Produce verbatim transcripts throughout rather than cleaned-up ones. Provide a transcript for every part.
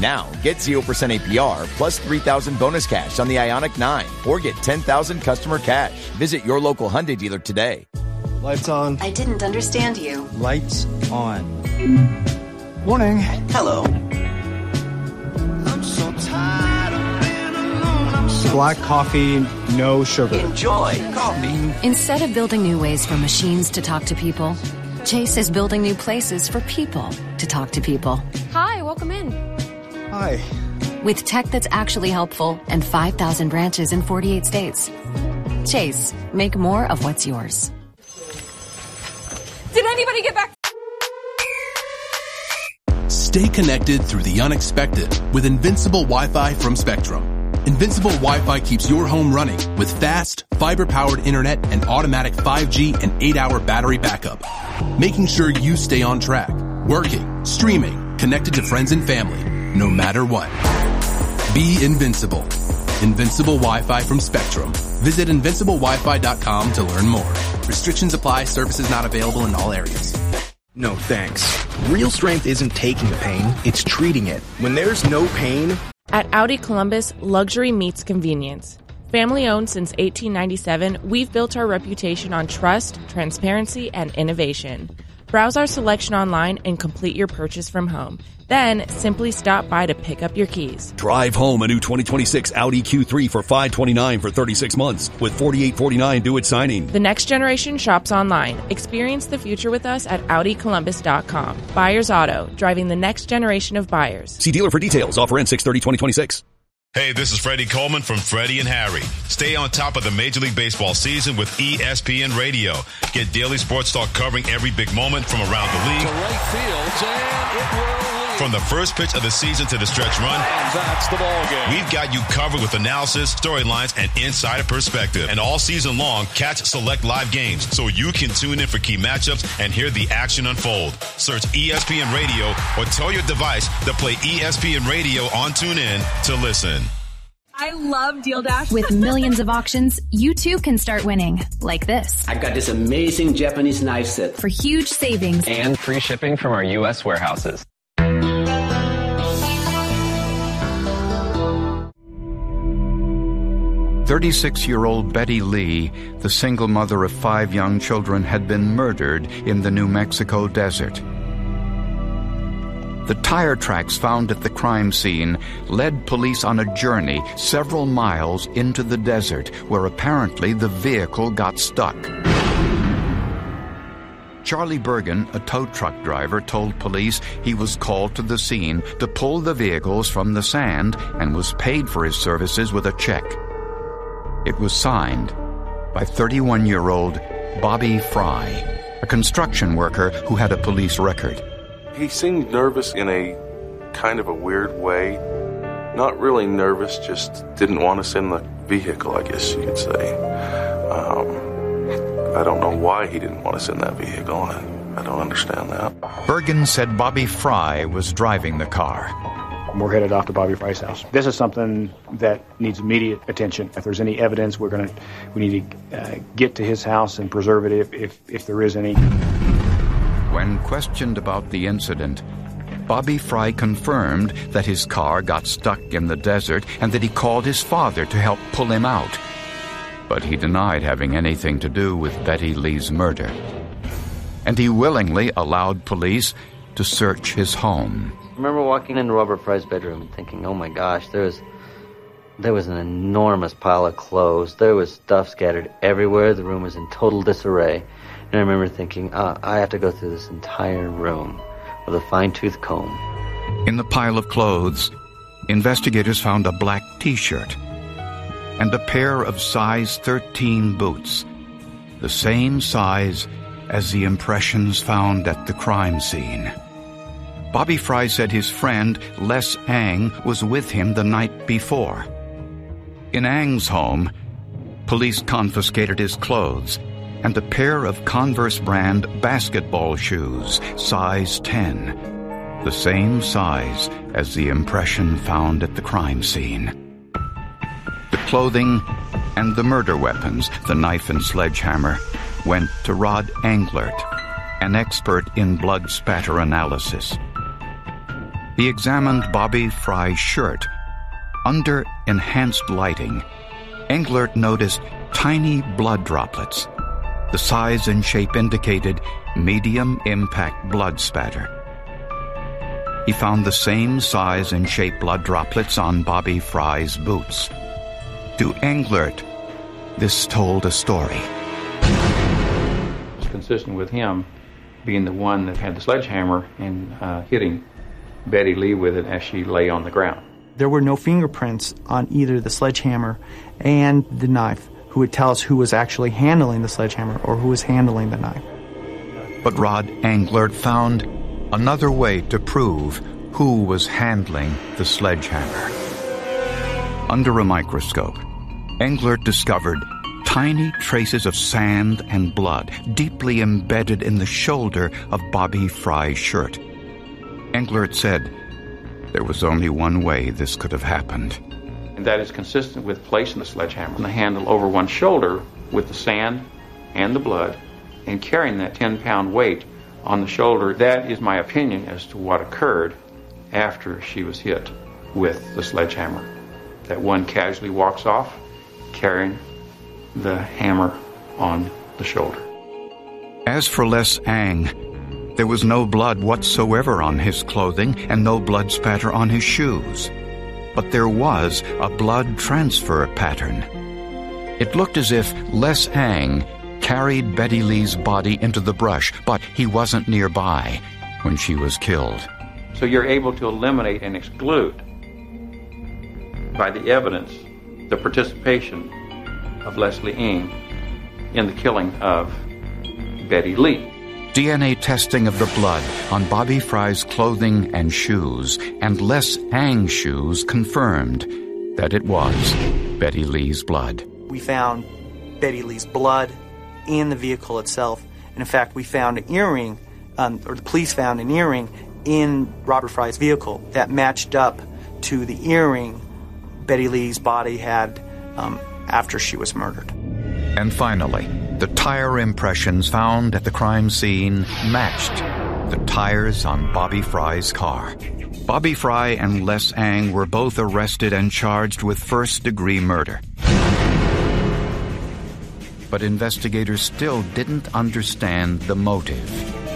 Now, get zero percent A P R plus three thousand bonus cash on the Ioniq nine or get ten thousand customer cash. Visit your local Hyundai dealer today. Lights on. I didn't understand you. Lights on. Morning. Hello. I'm so tired of being alone. I'm so Black coffee, no sugar. Enjoy coffee. Instead of building new ways for machines to talk to people, Chase is building new places for people to talk to people. Hi, welcome in. Hi. With tech that's actually helpful and five thousand branches in forty-eight states. Chase, make more of what's yours. Did anybody get back? Stay connected through the unexpected with Invincible Wi-Fi from Spectrum. Invincible Wi-Fi keeps your home running with fast, fiber-powered internet and automatic five G and eight hour battery backup, making sure you stay on track, working, streaming, connected to friends and family, no matter what. Be invincible. Invincible Wi-Fi from Spectrum. Visit invincible wi fi dot com to learn more. Restrictions apply. Services not available in all areas. No thanks. Real strength isn't taking the pain, it's treating it. When there's no pain... At Audi Columbus, luxury meets convenience. Family owned since eighteen ninety-seven, we've built our reputation on trust, transparency, and innovation. Browse our selection online and complete your purchase from home. Then, simply stop by to pick up your keys. Drive home a new twenty twenty-six Audi Q three for five hundred twenty-nine dollars for thirty-six months with forty-eight forty-nine due at signing. The next generation shops online. Experience the future with us at Audi Columbus dot com. Buyers Auto, driving the next generation of buyers. See dealer for details. Offer ends six thirty twenty twenty-six. Hey, this is Freddie Coleman from Freddie and Harry. Stay on top of the Major League Baseball season with E S P N Radio. Get daily sports talk covering every big moment from around the league. To right field, and it will lead. From the first pitch of the season to the stretch run. And that's the ball game. We've got you covered with analysis, storylines, and insider perspective. And all season long, catch select live games so you can tune in for key matchups and hear the action unfold. Search E S P N Radio or tell your device to play E S P N Radio on TuneIn to listen. I love Deal Dash. With millions of auctions, you too can start winning. Like this. I got this amazing Japanese knife set. For huge savings. And free shipping from our U S warehouses. thirty-six-year-old Betty Lee, the single mother of five young children, had been murdered in the New Mexico desert. The tire tracks found at the crime scene led police on a journey several miles into the desert, where apparently the vehicle got stuck. Charlie Bergen, a tow truck driver, told police he was called to the scene to pull the vehicles from the sand and was paid for his services with a check. It was signed by thirty-one-year-old Bobby Fry, a construction worker who had a police record. He seemed nervous in a kind of a weird way. Not really nervous, just didn't want us in the vehicle, I guess you could say. Um, I don't know why he didn't want us in that vehicle. I, I don't understand that. Bergen said Bobby Fry was driving the car. We're headed off to Bobby Fry's house. This is something that needs immediate attention. If there's any evidence, we're going to, we need to uh, get to his house and preserve it if, if, if there is any. When questioned about the incident, Bobby Fry confirmed that his car got stuck in the desert and that he called his father to help pull him out. But he denied having anything to do with Betty Lee's murder. And he willingly allowed police to search his home. I remember walking into Robert Fry's bedroom and thinking, oh my gosh, there was, there was an enormous pile of clothes. There was stuff scattered everywhere. The room was in total disarray. And I remember thinking, uh, I have to go through this entire room with a fine-tooth comb. In the pile of clothes, investigators found a black T-shirt and a pair of size thirteen boots, the same size as the impressions found at the crime scene. Bobby Fry said his friend, Les Ang, was with him the night before. In Ang's home, police confiscated his clothes and a pair of Converse brand basketball shoes, size ten, the same size as the impression found at the crime scene. The clothing and the murder weapons, the knife and sledgehammer, went to Rod Englert, an expert in blood spatter analysis. He examined Bobby Fry's shirt. Under enhanced lighting, Englert noticed tiny blood droplets. The size and shape indicated medium impact blood spatter. He found the same size and shape blood droplets on Bobby Fry's boots. To Englert, this told a story. It's consistent with him being the one that had the sledgehammer and uh, hitting Betty Lee with it as she lay on the ground. There were no fingerprints on either the sledgehammer and the knife who would tell us who was actually handling the sledgehammer or who was handling the knife. But Rod Englert found another way to prove who was handling the sledgehammer. Under a microscope, Englert discovered tiny traces of sand and blood deeply embedded in the shoulder of Bobby Fry's shirt. Englert said there was only one way this could have happened. And that is consistent with placing the sledgehammer and the handle over one's shoulder with the sand and the blood and carrying that ten-pound weight on the shoulder. That is my opinion as to what occurred after she was hit with the sledgehammer. That one casually walks off carrying the hammer on the shoulder. As for Les Ang, there was no blood whatsoever on his clothing and no blood spatter on his shoes. But there was a blood transfer pattern. It looked as if Les Ang carried Betty Lee's body into the brush, but he wasn't nearby when she was killed. So you're able to eliminate and exclude by the evidence the participation of Leslie Ng in the killing of Betty Lee. D N A testing of the blood on Bobby Fry's clothing and shoes and Les Ang's shoes confirmed that it was Betty Lee's blood. We found Betty Lee's blood in the vehicle itself. And in fact, we found an earring, um, or the police found an earring in Robert Fry's vehicle that matched up to the earring Betty Lee's body had um, after she was murdered. And finally, the tire impressions found at the crime scene matched the tires on Bobby Fry's car. Bobby Fry and Les Ang were both arrested and charged with first-degree murder. But investigators still didn't understand the motive.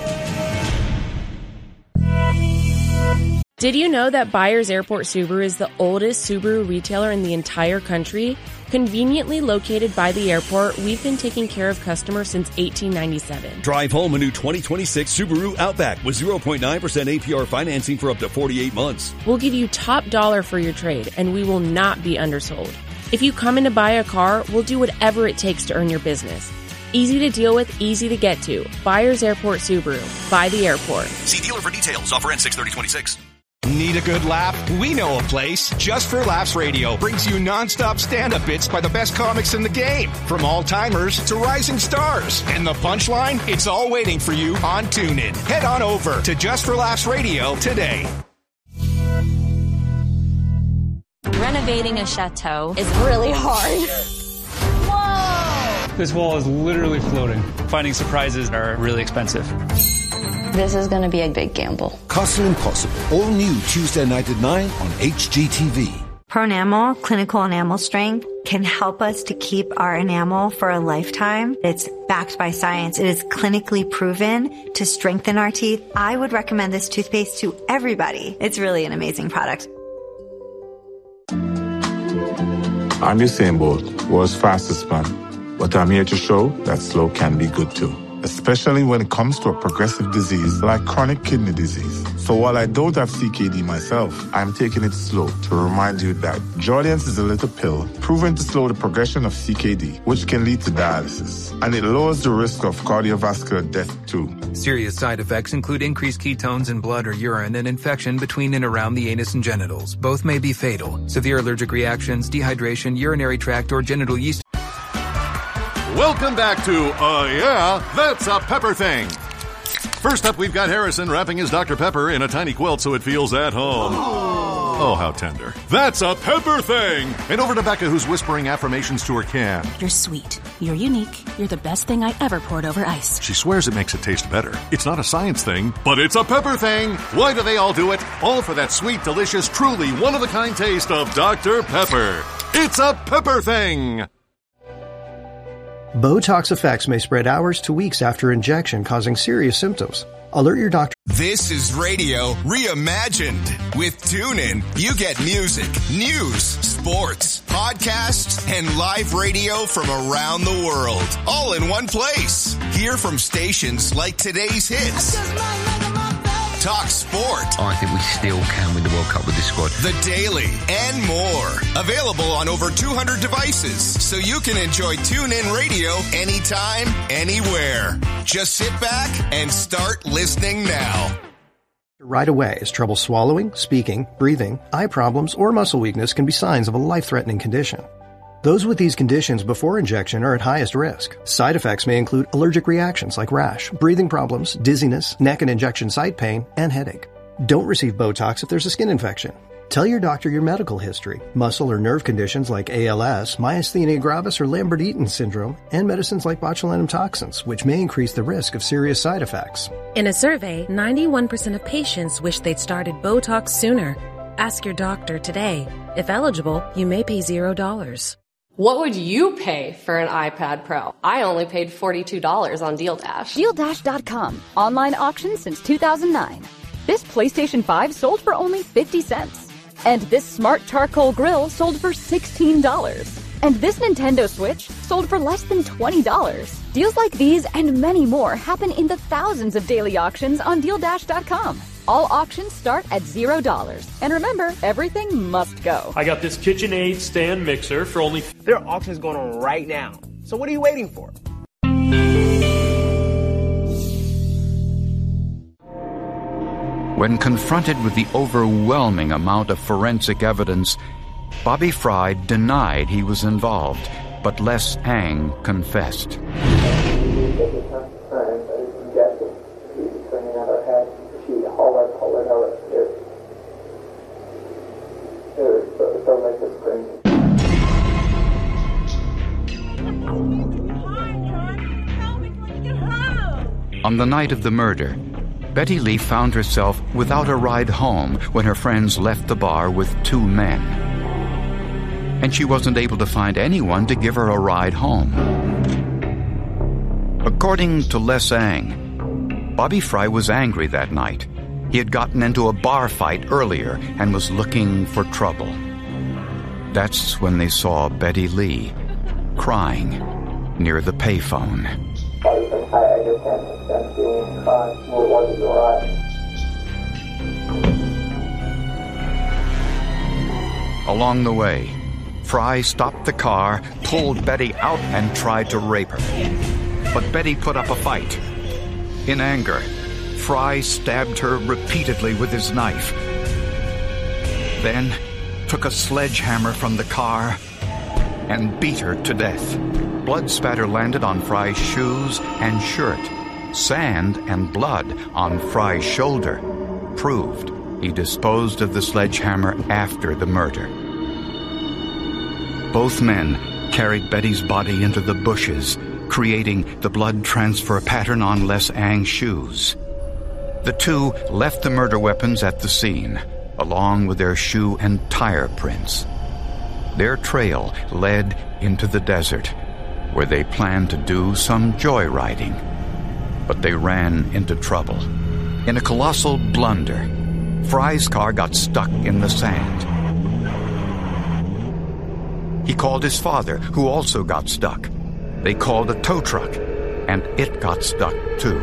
Did you know that Byers Airport Subaru is the oldest Subaru retailer in the entire country? Conveniently located by the airport, we've been taking care of customers since eighteen ninety-seven. Drive home a new twenty twenty-six Subaru Outback with zero point nine percent A P R financing for up to forty-eight months. We'll give you top dollar for your trade, and we will not be undersold. If you come in to buy a car, we'll do whatever it takes to earn your business. Easy to deal with, easy to get to. Byers Airport Subaru. By the airport. See dealer for details. Offer ends six thirty twenty-six. Need a good laugh? We know a place. Just for Laughs Radio brings you non-stop stand-up bits by the best comics in the game. From all-timers to rising stars. And the punchline? It's all waiting for you on TuneIn. Head on over to Just for Laughs Radio today. Renovating a chateau is really hard. Whoa! This wall is literally floating. Finding surprises are really expensive. This is going to be a big gamble. Castle Impossible, all new Tuesday night at nine on H G T V. Pronamel, clinical enamel strength, can help us to keep our enamel for a lifetime. It's backed by science. It is clinically proven to strengthen our teeth. I would recommend this toothpaste to everybody. It's really an amazing product. I'm Usain Bolt, world's fastest man, but I'm here to show that slow can be good too, especially when it comes to a progressive disease like chronic kidney disease. So while I don't have C K D myself, I'm taking it slow to remind you that Jardiance is a little pill proven to slow the progression of C K D, which can lead to dialysis, and it lowers the risk of cardiovascular death too. Serious side effects include increased ketones in blood or urine and infection between and around the anus and genitals. Both may be fatal. Severe allergic reactions, dehydration, urinary tract, or genital yeast. Welcome back to Uh Yeah, That's a Pepper Thing. First up, we've got Harrison wrapping his Doctor Pepper in a tiny quilt so it feels at home. Oh, how tender. That's a pepper thing! And over to Becca, who's whispering affirmations to her can. You're sweet. You're unique. You're the best thing I ever poured over ice. She swears it makes it taste better. It's not a science thing, but it's a pepper thing. Why do they all do it? All for that sweet, delicious, truly one-of-a-kind taste of Doctor Pepper. It's a pepper thing! Botox effects may spread hours to weeks after injection, causing serious symptoms. Alert your doctor. This is radio reimagined. With TuneIn, you get music, news, sports, podcasts, and live radio from around the world, all in one place. Hear from stations like today's hits. Talk sport. I think we still can win the World Cup with this squad. The Daily and more. Available on over two hundred devices, so you can enjoy TuneIn Radio anytime, anywhere. Just sit back and start listening now. Right away, as trouble swallowing, speaking, breathing, eye problems, or muscle weakness can be signs of a life-threatening condition. Those with these conditions before injection are at highest risk. Side effects may include allergic reactions like rash, breathing problems, dizziness, neck and injection site pain, and headache. Don't receive Botox if there's a skin infection. Tell your doctor your medical history, muscle or nerve conditions like A L S, myasthenia gravis, or Lambert-Eaton syndrome, and medicines like botulinum toxins, which may increase the risk of serious side effects. In a survey, ninety-one percent of patients wish they'd started Botox sooner. Ask your doctor today. If eligible, you may pay zero dollars. What would you pay for an iPad Pro? I only paid forty-two dollars on Deal Dash. Deal Dash dot com. Online auction since two thousand nine. This PlayStation five sold for only fifty cents. And this smart charcoal grill sold for sixteen dollars. And this Nintendo Switch sold for less than twenty dollars. Deals like these and many more happen in the thousands of daily auctions on Deal Dash dot com. All auctions start at zero dollars. And remember, everything must go. I got this KitchenAid stand mixer for only... There are auctions going on right now. So what are you waiting for? When confronted with the overwhelming amount of forensic evidence, Bobby Fry denied he was involved, but Les Ang confessed. On the night of the murder, Betty Lee found herself without a ride home when her friends left the bar with two men. And she wasn't able to find anyone to give her a ride home. According to Les Ang, Bobby Fry was angry that night. He had gotten into a bar fight earlier and was looking for trouble. That's when they saw Betty Lee crying near the payphone. I just can't stand feeling fine. What was your eyes? Along the way, Fry stopped the car, pulled Betty out, and tried to rape her. But Betty put up a fight. In anger, Fry stabbed her repeatedly with his knife. Then took a sledgehammer from the car and beat her to death. Blood spatter landed on Fry's shoes and shirt. Sand and blood on Fry's shoulder proved he disposed of the sledgehammer after the murder. Both men carried Betty's body into the bushes, creating the blood transfer pattern on Les Ang's shoes. The two left the murder weapons at the scene, along with their shoe and tire prints. Their trail led into the desert, where they planned to do some joyriding. But they ran into trouble. In a colossal blunder, Fry's car got stuck in the sand. He called his father, who also got stuck. They called a tow truck, and it got stuck too.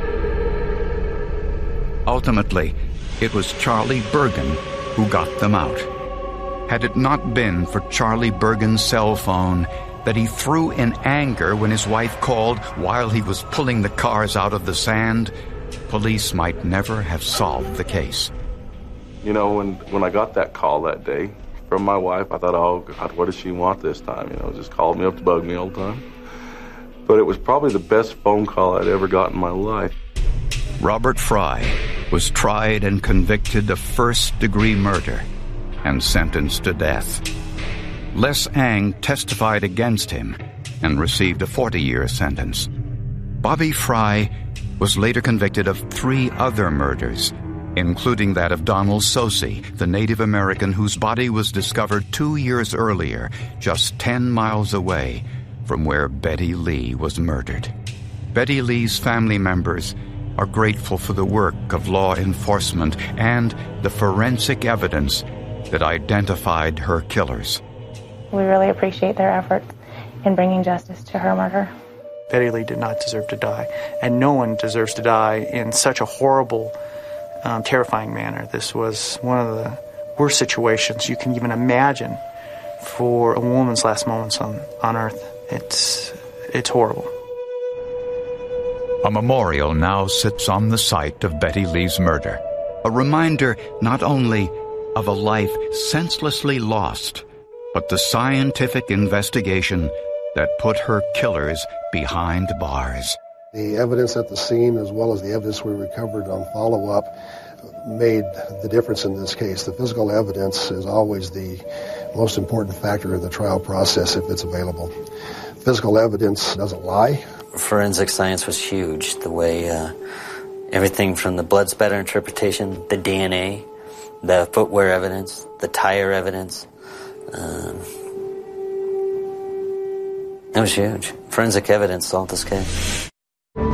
Ultimately, it was Charlie Bergen who got them out. Had it not been for Charlie Bergen's cell phone that he threw in anger when his wife called while he was pulling the cars out of the sand, police might never have solved the case. You know, when, when I got that call that day from my wife, I thought, oh, God, what does she want this time? You know, just called me up to bug me all the time. But it was probably the best phone call I'd ever got in my life. Robert Fry was tried and convicted of first-degree murder. and sentenced to death. Les Ang testified against him and received a forty-year sentence. Bobby Fry was later convicted of three other murders, including that of Donald Sosi, the Native American whose body was discovered two years earlier, just ten miles away from where Betty Lee was murdered. Betty Lee's family members are grateful for the work of law enforcement and the forensic evidence that identified her killers. We really appreciate their efforts in bringing justice to her murder. Betty Lee did not deserve to die, and no one deserves to die in such a horrible, um, terrifying manner. This was one of the worst situations you can even imagine for a woman's last moments on, on earth. It's, it's horrible. A memorial now sits on the site of Betty Lee's murder, a reminder not only of a life senselessly lost, but the scientific investigation that put her killers behind bars. The evidence at the scene, as well as the evidence we recovered on follow-up, made the difference in this case. The physical evidence is always the most important factor in the trial process if it's available. Physical evidence doesn't lie. Forensic science was huge. The way uh, everything from the blood spatter interpretation, the D N A, the footwear evidence, the tire evidence, um, it was huge. Forensic evidence solved this case.